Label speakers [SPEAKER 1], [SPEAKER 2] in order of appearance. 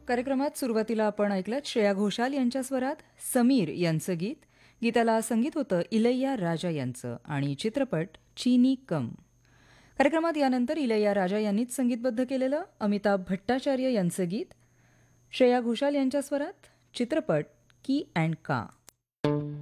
[SPEAKER 1] कार्यक्रमात सुरुवातीला आपण ऐकलं श्रेया घोषाल यांच्या स्वरात समीर यांचं गीत. गीताला संगीत होतं इलैया राजा यांचं आणि चित्रपट चीनी कम. कार्यक्रमात यानंतर इलैया राजा यांनीच संगीतबद्ध केलेलं अमिताभ भट्टाचार्य यांचं गीत. श्रेया घोषाल यांच्या स्वरात चित्रपट की अँड का.